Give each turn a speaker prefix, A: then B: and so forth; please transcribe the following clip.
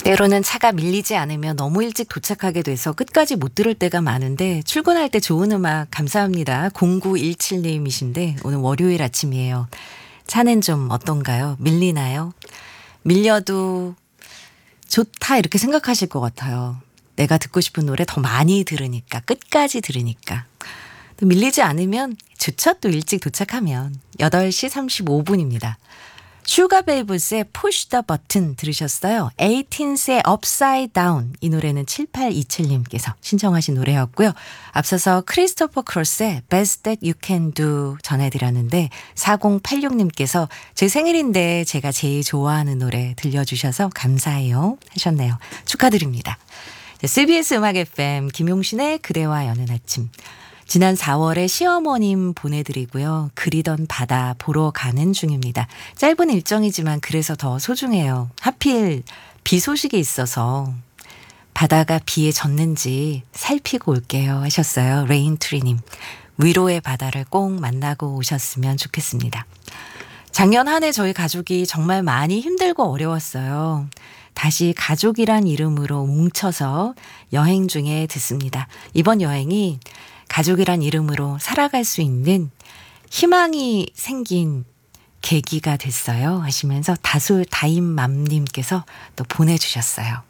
A: 때로는 차가 밀리지 않으면 너무 일찍 도착하게 돼서 끝까지 못 들을 때가 많은데 출근할 때 좋은 음악 감사합니다. 0917님이신데 오늘 월요일 아침이에요. 차는 좀 어떤가요? 밀리나요? 밀려도 좋다 이렇게 생각하실 것 같아요. 내가 듣고 싶은 노래 더 많이 들으니까 끝까지 들으니까. 또 밀리지 않으면 좋죠. 또 일찍 도착하면 8시 35분입니다. 슈가베이브스의 Push the Button 들으셨어요. 에이틴스의 Upside Down 이 노래는 7827님께서 신청하신 노래였고요. 앞서서 크리스토퍼 크로스의 Best That You Can Do 전해드렸는데 4086님께서 제 생일인데 제가 제일 좋아하는 노래 들려주셔서 감사해요 하셨네요. 축하드립니다. CBS 음악 FM 김용신의 그대와 여는 아침. 지난 4월에 시어머님 보내드리고요. 그리던 바다 보러 가는 중입니다. 짧은 일정이지만 그래서 더 소중해요. 하필 비 소식이 있어서 바다가 비에 젖는지 살피고 올게요 하셨어요. 레인트리님. 위로의 바다를 꼭 만나고 오셨으면 좋겠습니다. 작년 한 해 저희 가족이 정말 많이 힘들고 어려웠어요. 다시 가족이란 이름으로 뭉쳐서 여행 중에 듣습니다. 이번 여행이 가족이란 이름으로 살아갈 수 있는 희망이 생긴 계기가 됐어요 하시면서 다솔 다임맘님께서 또 보내주셨어요.